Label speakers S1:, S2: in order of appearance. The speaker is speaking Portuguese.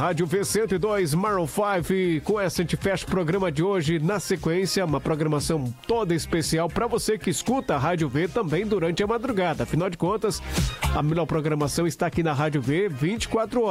S1: Rádio V102, Maroon 5. E com essa a gente fecha o programa de hoje. Na sequência, uma programação toda especial para você que escuta a Rádio V também durante a madrugada. Afinal de contas, a melhor programação está aqui na Rádio V 24 horas.